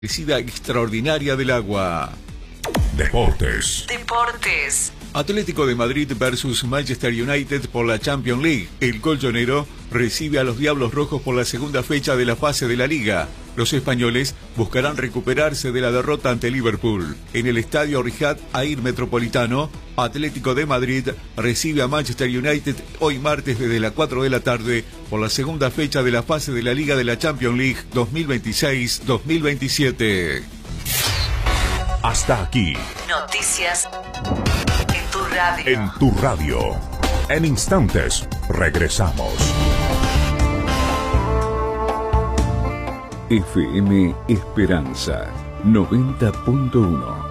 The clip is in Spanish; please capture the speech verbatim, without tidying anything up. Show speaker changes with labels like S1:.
S1: Crecida extraordinaria del agua.
S2: Deportes.
S3: Deportes.
S1: Atlético de Madrid versus Manchester United por la Champions League. El colchonero recibe a los Diablos Rojos por la segunda fecha de la fase de la Liga. Los españoles buscarán recuperarse de la derrota ante Liverpool. En el estadio Riyad Air Metropolitano, Atlético de Madrid recibe a Manchester United hoy martes desde las cuatro de la tarde por la segunda fecha de la fase de la Liga de la Champions League dos mil veintiséis dos mil veintisiete.
S2: Hasta aquí.
S3: Noticias en tu radio.
S2: En tu radio. En instantes, regresamos.
S4: F M Esperanza noventa punto uno